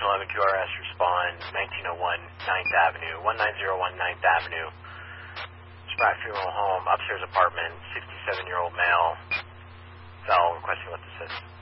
911 QRS, respond 1901 9th Avenue, 1901 9th Avenue. Spratt Funeral Home, upstairs apartment, 67-year-old male. Fell, requesting what to assist.